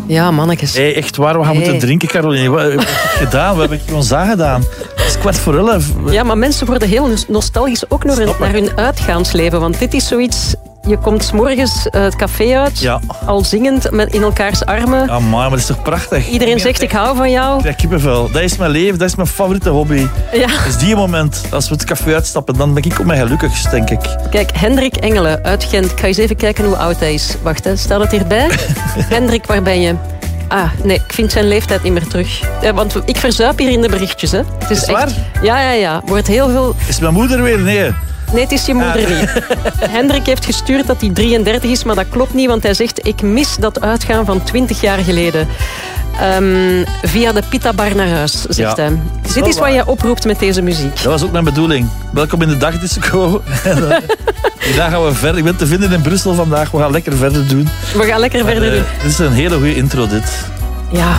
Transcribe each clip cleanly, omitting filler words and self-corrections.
Ja, mannetjes. Hey, echt waar, we gaan moeten drinken, Caroline. Wat heb je gedaan? Wat heb ik ons aangedaan? Het is 11:15. Ja, maar mensen worden heel nostalgisch ook naar hun uitgaansleven. Want dit is zoiets... Je komt 's morgens het café uit, al zingend in elkaars armen. Ja, maar dat is toch prachtig? Iedereen zegt, ik hou van jou. Ja, kippenvel. Dat is mijn leven, dat is mijn favoriete hobby. Ja. Dat is die moment, als we het café uitstappen, dan ben ik op mijn gelukkigst, denk ik. Kijk, Hendrik Engelen uit Gent. Ik ga eens even kijken hoe oud hij is. Wacht, hè. Staat het hierbij? Hendrik, waar ben je? Ah, nee, ik vind zijn leeftijd niet meer terug. Ja, want ik verzuip hier in de berichtjes. Hè. Het is waar? Echt, ja. Wordt heel veel... Is mijn moeder weer? Nee. Nee, het is je moeder niet. Hendrik heeft gestuurd dat hij 33 is, maar dat klopt niet, want hij zegt, ik mis dat uitgaan van 20 jaar geleden. Via de Pita Bar naar huis, zegt hij. Dit is wat je oproept met deze muziek. Dat was ook mijn bedoeling. Welkom in de dagdisco. Vandaag gaan we verder. Ik ben te vinden in Brussel vandaag. We gaan lekker verder doen. We gaan lekker verder doen. Dit is een hele goede intro, dit. Ja,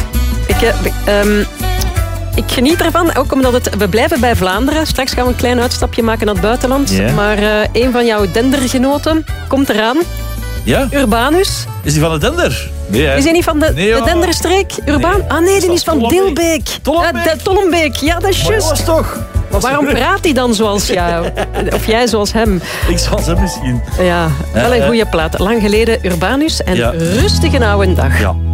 ik geniet ervan, ook omdat we blijven bij Vlaanderen. Straks gaan we een klein uitstapje maken naar het buitenland. Yeah. Maar een van jouw dendergenoten komt eraan. Ja? Urbanus. Is die van de Dender? Nee, hè? Is hij niet van de Denderstreek? Urbaan? Nee. Ah nee, die is van Dilbeek. Tollenbeek. Ja, dat is juist. Maar dat was toch... Maar waarom praat hij dan zoals jou? Of jij zoals hem? Ik zal hem misschien. Ja, wel een goede plaat. Lang geleden Urbanus en Rustige oude dag. Ja.